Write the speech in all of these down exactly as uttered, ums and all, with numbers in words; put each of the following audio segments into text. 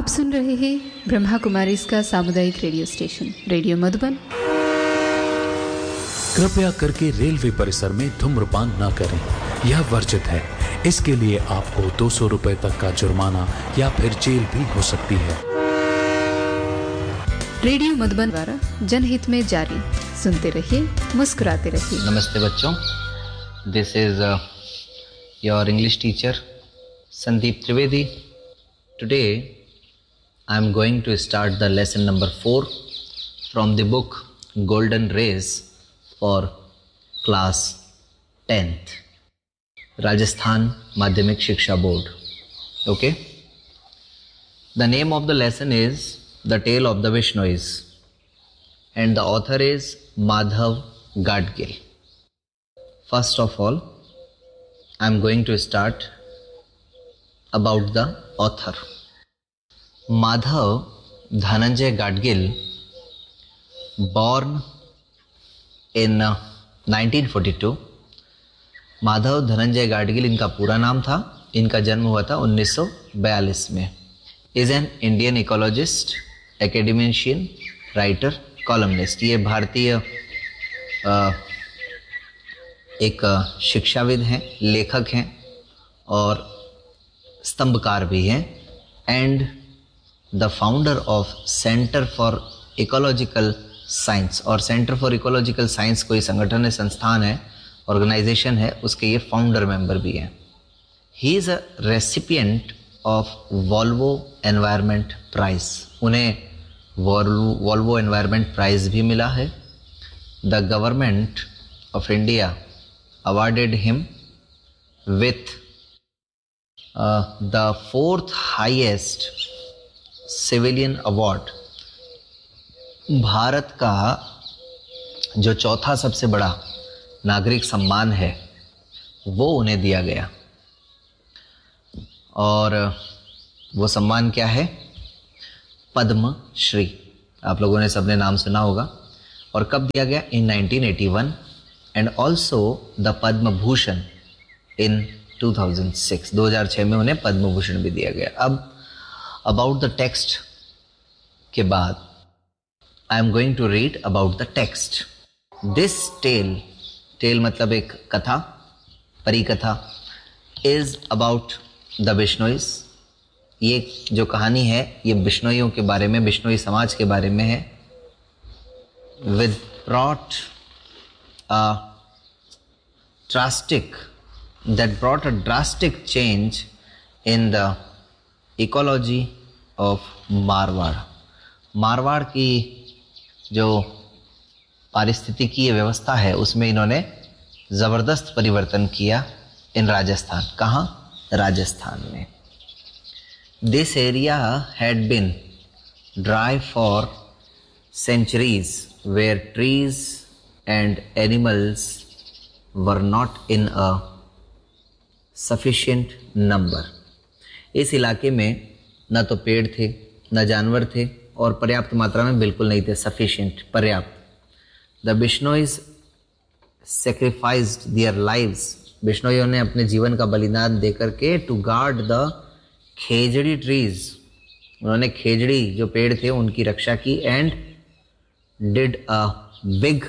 आप सुन रहे हैं ब्रह्मा कुमारी इसका सामुदायिक रेडियो स्टेशन रेडियो मधुबन। कृपया करके रेलवे परिसर में धूम्रपान न करें, यह वर्जित है। इसके लिए आपको दो सौ रुपए तक का जुर्माना या फिर जेल भी हो सकती है। रेडियो मधुबन द्वारा जनहित में जारी। सुनते रहिए, मुस्कुराते रहिए। नमस्ते बच्चों, this is your English teacher Sandeep Trivedi. Today I am going to start the lesson number four from the book Golden Rays for class tenth, Rajasthan Madhyamik Shiksha Board. Okay? The name of the lesson is The Tale of the Vishnois and the author is Madhav Gadgil. First of all, I am going to start about the author. Madhav Dhananjay Gadgil, born in nineteen forty two. Madhav Dhananjay Gadgil इनका पूरा नाम था। इनका जन्म हुआ था उन्नीस सौ बयालीस में। Is an Indian ecologist, academician, writer, columnist. ये भारतीय एक शिक्षाविद हैं, लेखक हैं और स्तंभकार भी हैं। And the founder of centre for ecological science. और सेंटर फॉर इकोलॉजिकल साइंस कोई संगठन है, संस्थान है, ऑर्गेनाइजेशन है, उसके ये फाउंडर मेंबर भी हैं। He is a recipient of Volvo environment prize. उन्हें वॉल्वो एनवायरनमेंट प्राइज भी मिला है। The government of India awarded him with the fourth highest civilian award. Bharat का जो चौथा सबसे बड़ा नागरिक सम्मान है वो उन्हें दिया गया। और वो सम्मान क्या है? पद्म श्री। आप लोगों ने सबने नाम सुना होगा। और कब दिया गया? In nineteen eighty one. And also the Padma Bhushan in two thousand six. दो हज़ार छह में उन्हें पद्म भूषण भी दिया गया। अब अबाउट द टेक्स्ट के बाद I am going to read about the text. This tell, tell मतलब एक कथा, परिकथा, इज अबाउट द बिश्नोईज। ये जो कहानी है ये बिश्नोइयों के बारे में, बिश्नोई समाज के बारे में है। With brought a drastic that brought a drastic change in the ecology of Marwar. Marwar की जो पारिस्थितिकीय व्यवस्था है उसमें इन्होंने ज़बरदस्त परिवर्तन किया। इन राजस्थान, कहाँ? राजस्थान में। This area had been dry for centuries where trees and animals were not in a sufficient number. इस इलाके में न तो पेड़ थे, न जानवर थे, और पर्याप्त मात्रा में बिल्कुल नहीं थे। सफिशिएंट, पर्याप्त। The बिश्नोईज sacrificed their lives. बिश्नोइयों ने अपने जीवन का बलिदान देकर के to guard the Khejri trees. उन्होंने खेजड़ी जो पेड़ थे उनकी रक्षा की। And did a big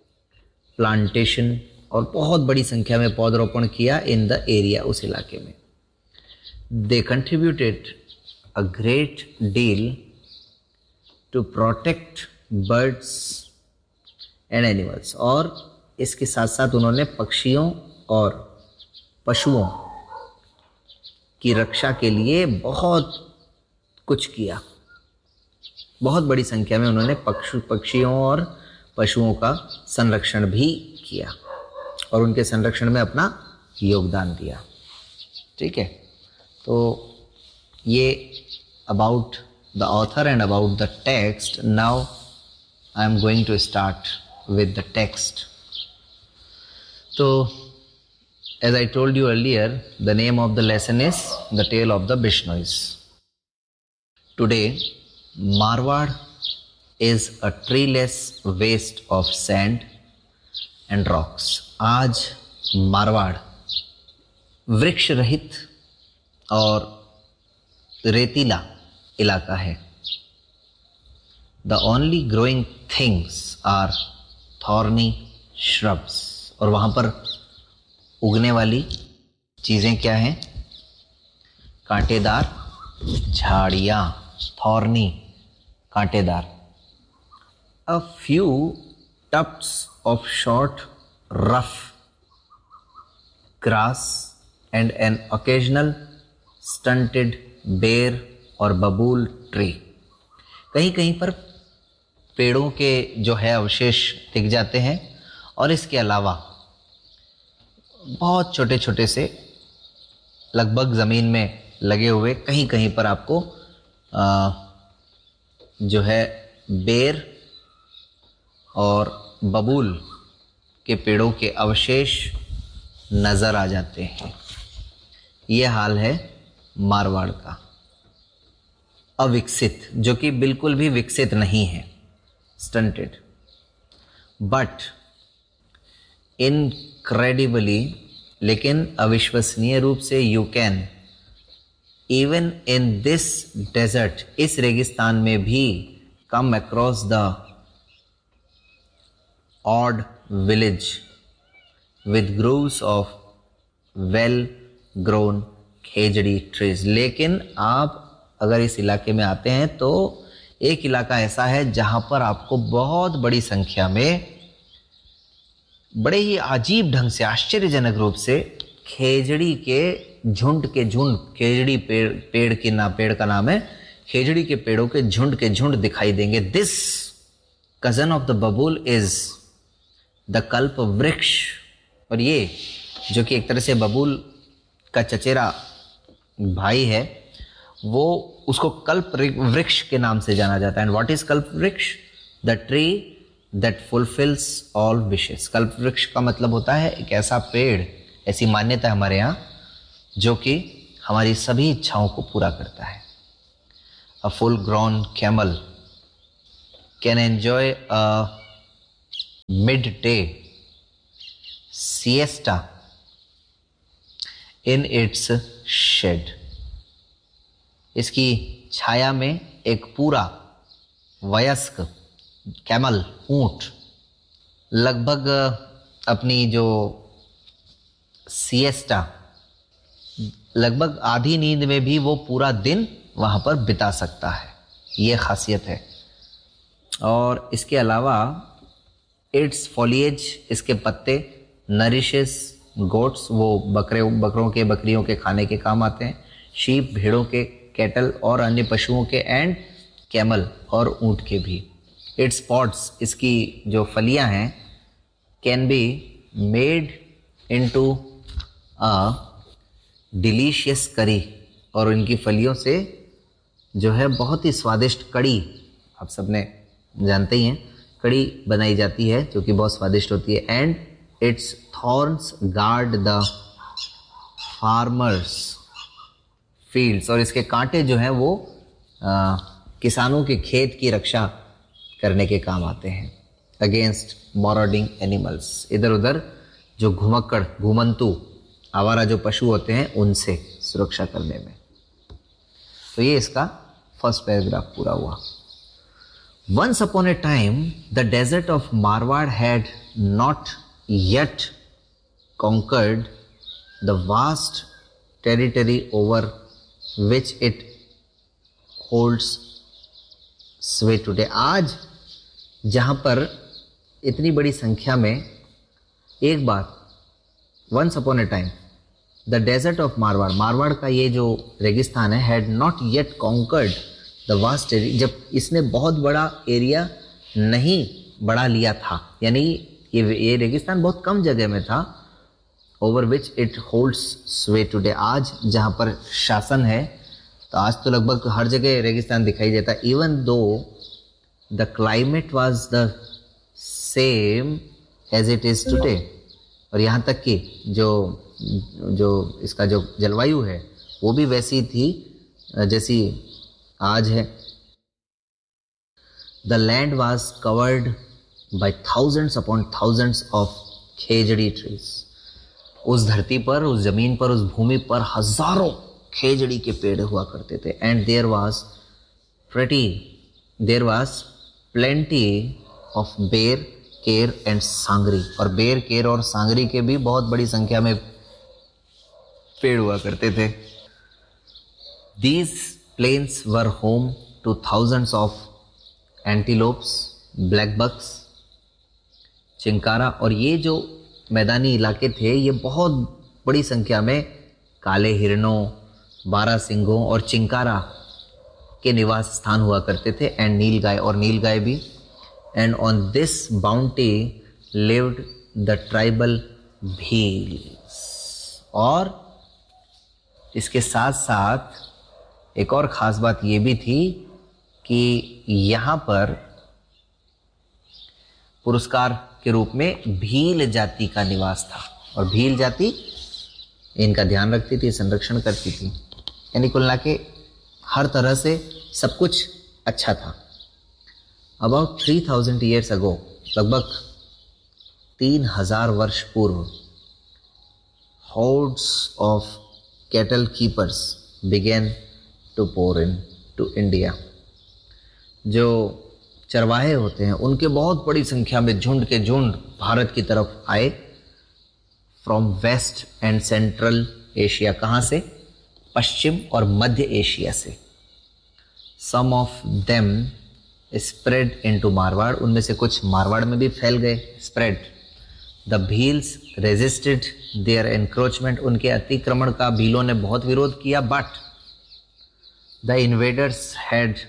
plantation, और बहुत बड़ी संख्या में पौधरोपण किया इन द एरिया, उस इलाके में। They contributed a great deal to protect birds and animals। और इसके साथ साथ उन्होंने पक्षियों और पशुओं की रक्षा के लिए बहुत कुछ किया। बहुत बड़ी संख्या में उन्होंने पक्षु पक्षियों और पशुओं का संरक्षण भी किया और उनके संरक्षण में अपना योगदान दिया। ठीक है, तो ये about the author and about the text. Now I am going to start with the text. तो as I told you earlier, the name of the lesson is the tell of the बिश्नोईज। Today Marwar is a treeless waste of sand and rocks. आज मारवाड़ वृक्ष रहित और रेतीला इलाका है। The only growing things are thorny shrubs, और वहाँ पर उगने वाली चीज़ें क्या हैं? कांटेदार झाड़ियाँ, थॉर्नी, कांटेदार। A few Tops of short rough grass and N occasional stunted बेर और बबूल ट्री। कहीं कहीं पर पेड़ों के जो है अवशेष दिख जाते हैं, और इसके अलावा बहुत छोटे छोटे से लगभग ज़मीन में लगे हुए कहीं कहीं पर आपको आ, जो है बेर और बबूल के पेड़ों के अवशेष नज़र आ जाते हैं। ये हाल है मारवाड़ का। अविकसित, जो कि बिल्कुल भी विकसित नहीं है, स्टंटेड। बट इनक्रेडिबली, लेकिन अविश्वसनीय रूप से, you can even in this desert, इस रेगिस्तान में भी, come across the odd village with groves of well grown Khejri trees. लेकिन आप अगर इस इलाके में आते हैं तो एक इलाका ऐसा है जहां पर आपको बहुत बड़ी संख्या में, बड़े ही अजीब ढंग से, आश्चर्यजनक रूप से खेजड़ी के झुंड के झुंड, खेजड़ी पेड़ पेड़ की ना पेड़ का नाम है, खेजड़ी के पेड़ों के झुंड के झुंड दिखाई देंगे। दिस कजन ऑफ द बबूल इज द कल्प वृक्ष, और ये जो कि एक तरह से बबूल का चचेरा भाई है, वो उसको कल्प वृक्ष के नाम से जाना जाता है। एंड व्हाट इज कल्प वृक्ष? The tree that fulfils all wishes. कल्प वृक्ष का मतलब होता है एक ऐसा पेड़, ऐसी मान्यता है हमारे यहाँ, जो कि हमारी सभी इच्छाओं को पूरा करता है। A full grown camel can enjoy a mid day siesta in its shade. इसकी छाया में एक पूरा वयस्क कैमल, ऊंट, लगभग अपनी जो सिएस्टा, लगभग आधी नींद में भी वो पूरा दिन वहाँ पर बिता सकता है। ये खासियत है। और इसके अलावा इट्स फॉलिएज, इसके पत्ते, नरिशेस गोट्स, वो बकरे बकरों के बकरियों के खाने के काम आते हैं, शीप भेड़ों के, कैटल और अन्य पशुओं के, एंड कैमल और ऊंट के भी। इट्स पॉड्स, इसकी जो फलियां हैं, can be made into a delicious करी, और इनकी फलियों से जो है बहुत ही स्वादिष्ट कड़ी, आप सबने जानते ही हैं, कड़ी बनाई जाती है जो कि बहुत स्वादिष्ट होती है। And it's thorns guard the farmers fields, और इसके कांटे जो हैं वो आ, किसानों के खेत की रक्षा करने के काम आते हैं। अगेंस्ट मॉरडिंग एनिमल्स, इधर उधर जो घुमक्कड़, घुमंतु, आवारा जो पशु होते हैं, उनसे सुरक्षा करने में। तो ये इसका फर्स्ट पैराग्राफ पूरा हुआ। Once upon a time, the desert of Marwar had not yet conquered the vast territory over which it holds sway today. आज जहाँ पर इतनी बड़ी संख्या में एक बार, once upon a time, the desert of Marwar, Marwar का ये जो रेगिस्तान है, had not yet conquered the vast area, जब इसने बहुत बड़ा एरिया नहीं बढ़ा लिया था, यानी ये ये रेगिस्तान बहुत कम जगह में था। ओवर विच इट होल्ड्स स्वे टुडे, आज जहाँ पर शासन है, तो आज तो लगभग हर जगह रेगिस्तान दिखाई देता है। Even though the climate was the same as it is today, और यहाँ तक कि जो जो इसका जो जलवायु है वो भी वैसी थी जैसी आज है। The land was covered by thousands upon thousands of Khejri trees, उस धरती पर, उस जमीन पर, उस भूमि पर हजारों खेजड़ी के पेड़ हुआ करते थे। And there was pretty, there was plenty of bear, केर एंड सांगरी, और बेर, केर और सांगरी के भी बहुत बड़ी संख्या में पेड़ हुआ करते थे। These plains were home to thousands of antelopes, black bucks, chinkara, और ये जो मैदानी इलाके थे ये बहुत बड़ी संख्या में काले हिरणों, बारह सिंगों और चिंकारा के निवास स्थान हुआ करते थे, एंड नीलगाय, और नीलगाय भी। And on this bounty lived the tribal Bhils, और इसके साथ साथ एक और ख़ास बात ये भी थी कि यहाँ पर पुरस्कार के रूप में भील जाति का निवास था, और भील जाति इनका ध्यान रखती थी, संरक्षण करती थी, यानी कुल मिला के हर तरह से सब कुछ अच्छा था। About three thousand years ago, लगभग तीन हजार वर्ष पूर्व, hordes of cattle keepers began to pour in to India. जो चरवाहे होते हैं उनके बहुत बड़ी संख्या में झुंड के झुंड भारत की तरफ आए, from waste and central Asia. कहाँ से? पश्चिम और मध्य एशिया से। सम of them spread into Marwar, उनमें से कुछ मारवाड़ में भी फैल गए, spread. The Bhils resisted there encroachment, उनके अतिक्रमण का भीलों ने बहुत विरोध किया, but the invaders had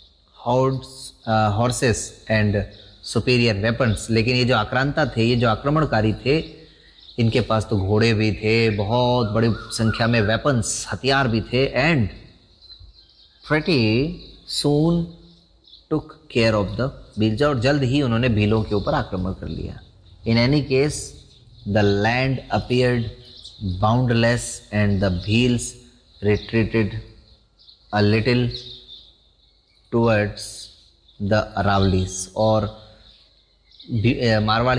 horses and superior weapons, लेकिन ये जो आक्रांता थे, ये जो आक्रमणकारी थे, इनके पास तो घोड़े भी थे, बहुत बड़ी संख्या में वेपन्स, हथियार भी थे, and pretty soon took care of the Bhils, और जल्द ही उन्होंने भीलों के ऊपर आक्रमण कर लिया। In any case, the land appeared boundless and the Bhils retreated a little towards the Aravallis, और मारवाड़